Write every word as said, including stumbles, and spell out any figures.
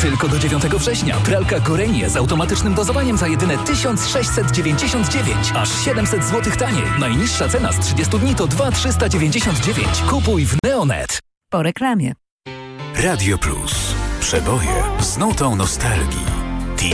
Tylko do dziewiątego września pralka Gorenie z automatycznym dozowaniem za jedyne tysiąc sześćset dziewięćdziesiąt dziewięć. Aż siedemset złotych taniej. Najniższa cena z trzydziestu dni to dwa tysiące trzysta dziewięćdziesiąt dziewięć. Kupuj w Neonet. Po reklamie. Radio Plus. Przeboje z nutą nostalgii.